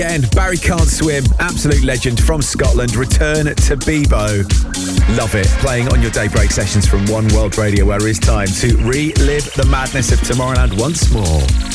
And Barry Can't Swim, absolute legend from Scotland, Return to Bebo. Love it. Playing on your daybreak sessions from One World Radio, where it is time to relive the madness of Tomorrowland once more.